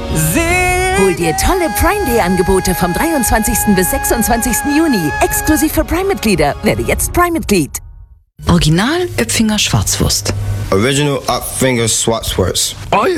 Hol dir tolle Prime Day Angebote vom 23. bis 26. Juni. Exklusiv für Prime-Mitglieder. Werde jetzt Prime-Mitglied. Original Öpfinger Schwarzwurst. Original Upfinger Schwarzwurst. Oh ja.